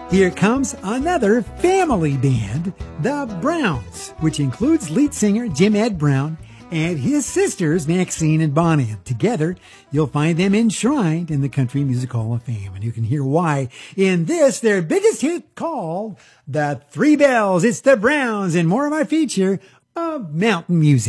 Here comes another family band, the Browns, which includes lead singer Jim Ed Brown and his sisters Maxine and Bonnie. Together, you'll find them enshrined in the Country Music Hall of Fame. And you can hear why in this, their biggest hit called The Three Bells. It's the Browns and more of my feature of mountain music.